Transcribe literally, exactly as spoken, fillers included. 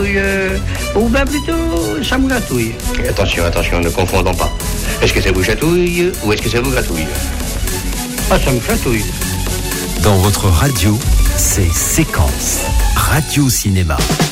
gratouille, euh, ou bien plutôt, ça me gratouille. Attention, attention, ne confondons pas. Est-ce que ça vous chatouille ou est-ce que ça vous gratouille? Ah, ça me gratouille. Dans votre radio, c'est Séquence Radio Cinéma.